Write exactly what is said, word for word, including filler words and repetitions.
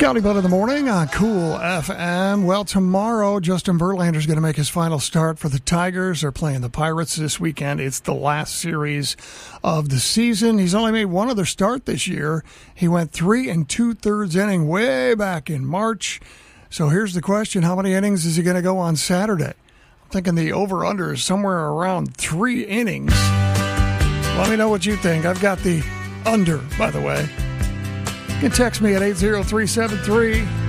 Scotty Butt in the morning on Cool F M. Well, tomorrow, Justin Verlander's going to make his final start for the Tigers. They're playing the Pirates this weekend. It's the last series of the season. He's only made one other start this year. He went three and two-thirds inning way back in March. So here's the question. How many innings is he going to go on Saturday? I'm thinking the over-under is somewhere around three innings. Let me know what you think. I've got the under, by the way. You can text me at eight zero three seven three.